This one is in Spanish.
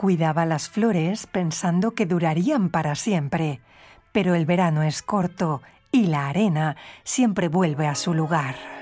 Cuidaba las flores pensando que durarían para siempre, pero el verano es corto y la arena siempre vuelve a su lugar.